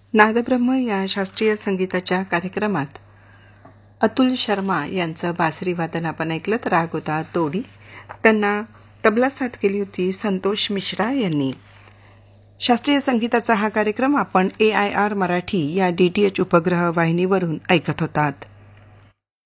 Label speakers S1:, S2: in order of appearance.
S1: नादब्रह्म या शास्त्रीय संगीताच्या कार्यक्रमात अतुल शर्मा यांचं बासरी वादन आपण ऐकलं. तर राग होता तोडी. त्यांना तबला साथ केली होती संतोष मिश्रा यांनी. शास्त्रीय संगीताचा हा कार्यक्रम आपण AIR मराठी या DTH उपग्रह वाहिनीवरून ऐकत होतात.